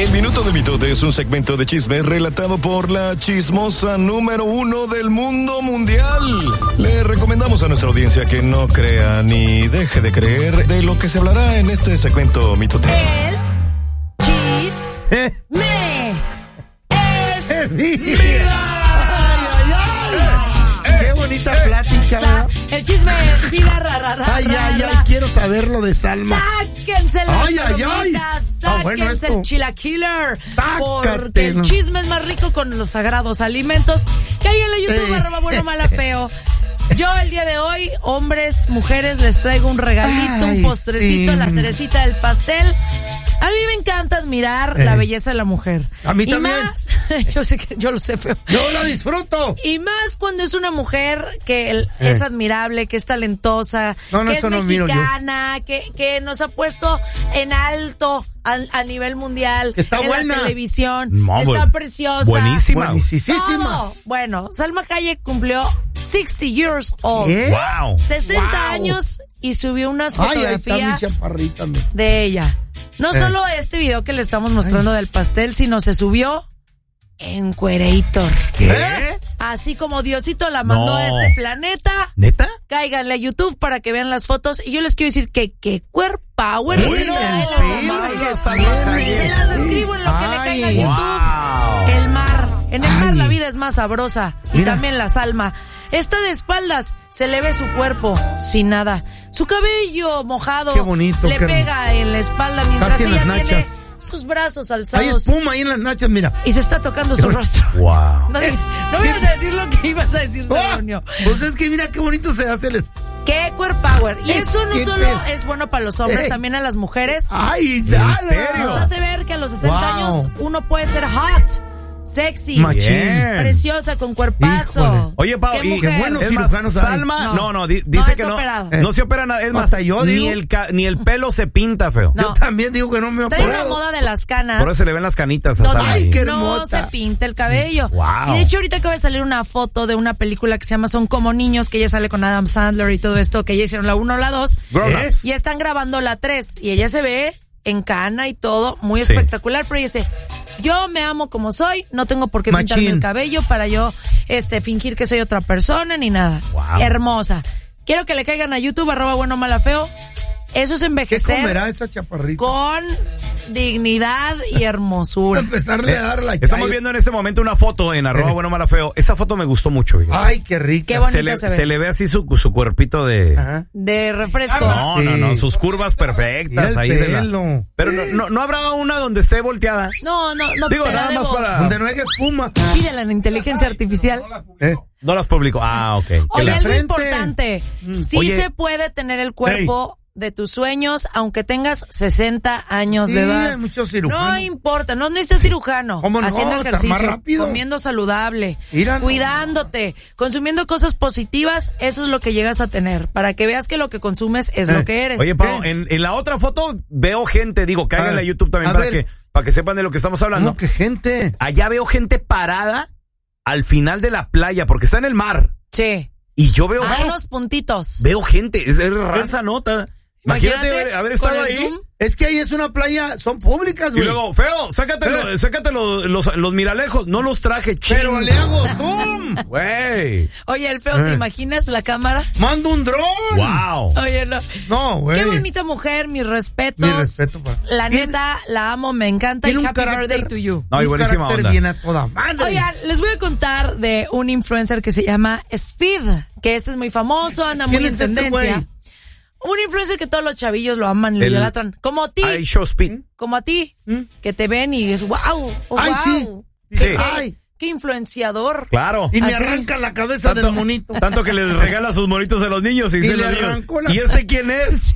El Minuto de Mitote es un segmento de chisme relatado por la chismosa número 1 del mundo mundial. Le recomendamos a nuestra audiencia que no crea ni deje de creer de lo que se hablará en este segmento Mitote. El chisme es vida. Qué bonita plática. El chisme es vida, Ay, quiero saber lo de Salma. Sáquense las palomitas, bueno, sáquense el chilaquiler, porque Sácate. el chisme es más rico con los sagrados alimentos. Que ahí en la YouTube, @buenomala_feo. Yo el día de hoy, hombres, mujeres, les traigo un regalito, un postrecito, la cerecita del pastel. A mí me encanta admirar la belleza de la mujer. A mí y también. Más, yo lo sé, feo. Yo la disfruto. Y más cuando es una mujer que es admirable, que es talentosa, que es mexicana, que nos ha puesto en alto a nivel mundial, que está en buena. la televisión, No, está preciosa. Buenísima. Todo. Bueno, Salma Hayek cumplió 60 years old. Wow. 60 años y subió unas fotografías de ella. No solo este video que le estamos mostrando del pastel, sino se subió en Cuerator. ¿Qué? Así como Diosito la mandó a este planeta. ¿Neta? Cáiganle a YouTube para que vean las fotos. Y yo les quiero decir que Queer Power se las describo en lo que le caiga a YouTube. Wow. El mar. En el mar la vida es más sabrosa. Y también la Salma. Está de espaldas, se le ve su cuerpo sin nada. Su cabello mojado. Qué bonito, le pega en la espalda mientras casi en ella las tiene nachas. sus brazos alzados. Hay espuma ahí en las nachas, mira. Y se está tocando su rostro. Wow. No me ibas a decir lo que ibas a decir, Celonio. Pues es que mira qué bonito se hace el... ¡Qué Queer Power! Y eso no solo es bueno para los hombres, también a las mujeres. ¡Ay, ¿en serio? Nos hace ver que a los 60 años uno puede ser hot, sexy, preciosa, con cuerpazo. Híjole. Oye, Pau, qué buenos es más, cirujanos hay. Salma, dice no que está no, operado. no se opera nada. Es más, yo digo. ni el pelo se pinta, feo. No. Yo también digo que no me he Trae operado. la moda de las canas. Por eso se le ven las canitas a donde Salma. Ay, ahí. qué no hermosa. se pinta el cabello. Wow. Y de hecho ahorita acaba de salir una foto de una película que se llama Son como niños, que ella sale con Adam Sandler y todo esto, que ya hicieron la 1 o la 2. Grown-ups. Y están grabando la 3. Y ella se ve en cana y todo, muy Sí. espectacular, pero ella dice, yo me amo como soy, no tengo por qué pintarme el cabello para yo fingir que soy otra persona ni nada. Wow. Hermosa. Quiero que le caigan a YouTube, @buenomala_feo. Eso es ¿Qué envejecer comerá esa chaparrita? con dignidad y hermosura. Empezarle a dar la Estamos viendo en este momento una foto en @buenomala_feo. Esa foto me gustó mucho, fíjate. Ay, qué rica. Qué bonita se le ve así su cuerpito de... Ajá. De refresco. No, sus curvas perfectas. Mira el ahí de pelo. Pero no habrá una donde esté volteada. No, Digo, te la nada más debo. para... Donde no haya espuma. Pídela en inteligencia artificial. No las publico. Ah, ok. Oye, la es lo frente. importante. Sí Oye. se puede tener el cuerpo de tus sueños, aunque tengas 60 años Sí, de edad. hay muchos cirujanos. No importa, no necesitas cirujano. ¿Cómo no? Haciendo Está ejercicio, más rápido. comiendo saludable, Mira, no. cuidándote, consumiendo cosas positivas, eso es lo que llegas a tener. Para que veas que lo que consumes es lo que eres. Oye, Pau, en la otra foto veo gente, cáiganle a YouTube también para que sepan de lo que estamos hablando. No, qué gente. Allá veo gente parada al final de la playa, porque está en el mar. Sí. Y yo veo... Hay unos puntitos. Veo gente, es raza nota. Imagínate haber estado con el ahí. Zoom. Es que ahí es una playa, son públicas, Y güey. luego, feo, sácate los miralejos. No los traje, Pero le hago zoom. Güey. Oye, el feo, ¿te imaginas la cámara? Mando un dron. Wow. Oye, no. No, güey. Qué bonita mujer, mis respetos. Mi respeto, pa. La neta, la amo, me encanta y Tiene un happy carácter- birthday to you. No, y Un buenísima carácter onda. bien a toda madre. Oigan, les voy a contar de un influencer que se llama Speed, que es muy famoso, anda muy ¿Quién en es ese tendencia. güey? Un influencer que todos los chavillos lo aman, lo idolatran. Como a ti. I show speed. Como a ti. Que te ven y es wow. Oh, Ay, wow. sí. Sí. Ay. Qué influenciador. Claro. Y me Así. arranca la cabeza del monito. Tanto que les regala sus monitos a los niños y dicen le los niños, arrancó la- ¿y este quién es?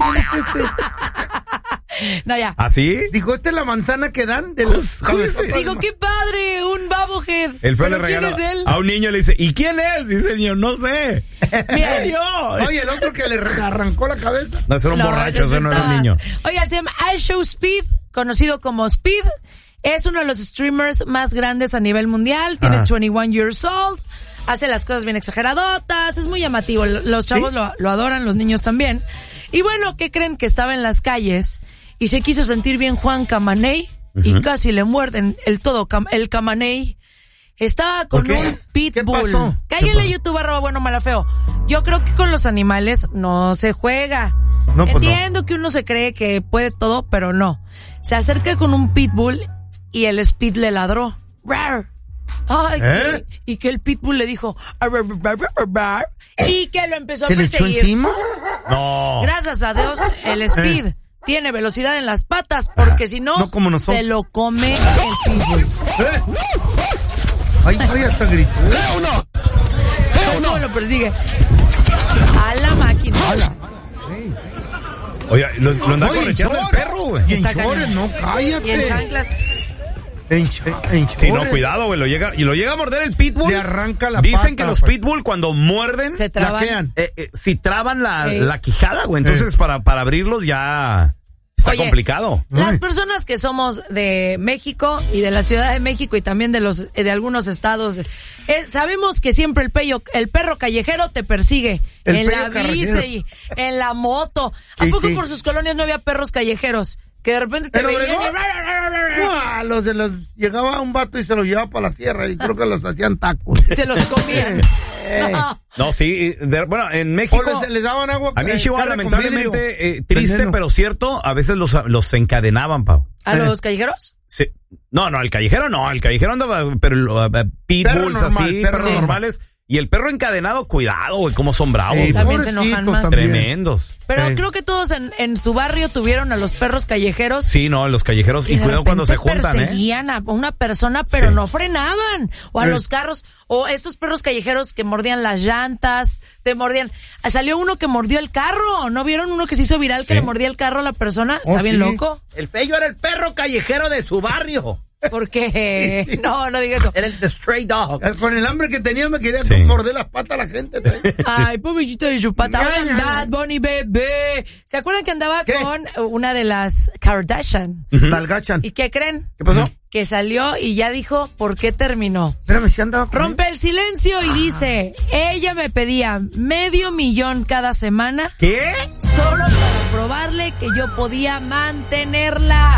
No, ya. ¿Así? Dijo, ¿esta es la manzana que dan de los cabezones? Digo, qué padre, un bobblehead. El feo le ¿Pero quién regala es él? a un niño, le dice, ¿y quién es? Dice el niño, no sé. Mira, yo. Oye, el otro que le arrancó la cabeza. No, ese era un borracho, ese no era un niño. Oigan, se llama iShow Speed, conocido como Speed. Es uno de los streamers más grandes a nivel mundial. Tiene 21 years old. Hace las cosas bien exageradotas. Es muy llamativo. Los chavos lo adoran, los niños también. Y bueno, ¿qué creen? Que estaba en las calles y se quiso sentir bien Juan Camaney y casi le muerden el camaney. Estaba con un pitbull. ¿Qué pasó? Cállale YouTube, @buenomalafeo. Yo creo que con los animales no se juega. No, pues Entiendo que uno se cree que puede todo, pero no. Se acerca con un pitbull y el Speed le ladró. ¡Rar! Ay, y que el pitbull le dijo y que lo empezó a perseguir. ¿Se le echó encima? No. Gracias a Dios, el Speed tiene velocidad en las patas, porque si no, se lo come el pitbull. Ay, hasta gritó. No, lo persigue. A la máquina. Oye, lo anda correteando el perro, güey. Y en chores, no, cállate. Y en chanclas. En chores. Sí, no, cuidado, güey. Lo llega a morder el pitbull. Le arranca la Dicen pata, que los pitbull cuando muerden, se traban. si traban la quijada, güey. Entonces, para abrirlos ya está complicado. Las personas que somos de México y de la Ciudad de México y también de algunos estados, sabemos que siempre el perro callejero te persigue en la bici, en la moto. ¿A poco por sus colonias no había perros callejeros? Que de repente te veían llegaba un vato y se los llevaba para la sierra y creo que los hacían tacos. Se los comían. No, sí, bueno, en México les daban agua. A mí en Chihuahua, lamentablemente, triste, pero cierto, a veces los encadenaban, Pau. ¿A los callejeros? Sí. No, el callejero no, el callejero andaba, pero pitbulls así, perros normales. Y el perro encadenado, cuidado, güey, cómo son bravos. También se enojan más. Tremendos. Pero creo que todos en su barrio tuvieron a los perros callejeros. Sí, no, los callejeros. Y cuidado cuando se juntan, perseguían a una persona, pero no frenaban. O a los carros. O estos perros callejeros que mordían las llantas, te mordían. Salió uno que mordió el carro. ¿No vieron uno que se hizo viral que le mordía el carro a la persona? Está bien loco. El Feyo era el perro callejero de su barrio. Porque no digas eso. Era el The Stray Dog. Con el hambre que tenía me quería morder las patas a la gente. Ay, pobrecito de su pata. Ahora Bad Bunny, bebé. ¿Se acuerdan que andaba con una de las Kardashian? Talgachan. ¿Y qué creen? ¿Qué pasó? Que salió y ya dijo por qué terminó. Espérame, si andaba con Rompe el silencio y dice, ella me pedía $500,000 cada semana. ¿Qué? Solo para probarle que yo podía mantenerla.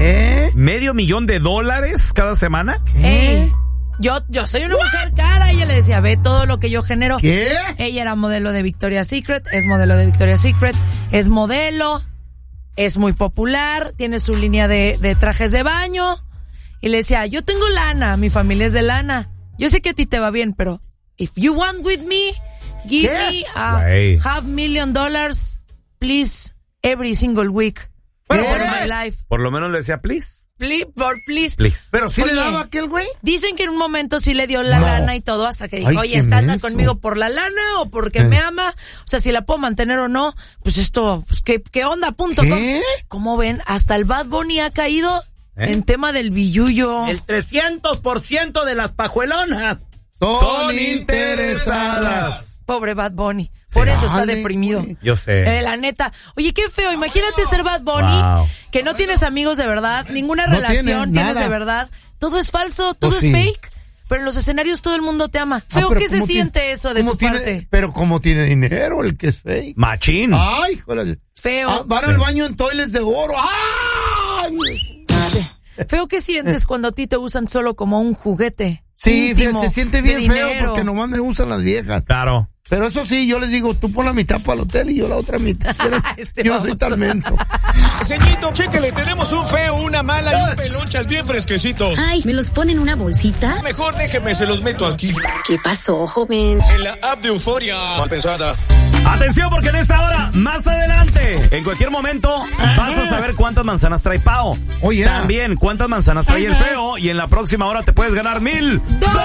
$500,000 cada semana. Yo soy una mujer cara. Ella le decía, ve todo lo que yo genero. ¿Qué? Ella era modelo de Victoria's Secret, es modelo de Victoria's Secret, es modelo, es muy popular, tiene su línea de trajes de baño. Y le decía, yo tengo lana, mi familia es de lana. Yo sé que a ti te va bien, pero if you want with me, give me $500,000, please, every single week. Bueno, for my life. Por lo menos le decía, please. Please. Pero sí le daba aquel güey. Dicen que en un momento sí le dio la lana y todo, hasta que dijo, oye, ¿está conmigo por la lana o porque me ama? O sea, si la puedo mantener o no. Pues esto, pues, ¿qué onda? ¿Cómo ven? Hasta el Bad Bunny ha caído en tema del billullo. El 300% de las pajuelonas son interesadas. Pobre Bad Bunny. Por eso está deprimido. Yo sé. La neta. Oye, qué feo. Imagínate ser Bad Bunny, que no tienes amigos de verdad, ninguna relación tienes de verdad. Todo es falso, todo es fake. Pero en los escenarios todo el mundo te ama. Feo, ¿qué se siente eso de tu parte? Pero como tiene dinero el que es fake. Machín. Ay, joder. Feo. Van al baño en toiles de oro. ¡Ay! Feo, ¿qué sientes cuando a ti te usan solo como un juguete? Sí, íntimo, se siente bien feo dinero. porque nomás me usan las viejas. Claro. Pero eso sí, yo les digo, tú pon la mitad para el hotel y yo la otra mitad. Yo soy tan menso. Señorito, chéquele, tenemos un feo, una mala y un pelonchas bien fresquecitos. Ay, ¿me los pone en una bolsita? Mejor déjeme, se los meto aquí. ¿Qué pasó, joven? En la app de Euforia. Mal pensada. Atención, porque en esta hora, más adelante, en cualquier momento, vas a saber cuántas manzanas trae Pao. Oye. También cuántas manzanas trae el feo. Y en la próxima hora te puedes ganar $1,000.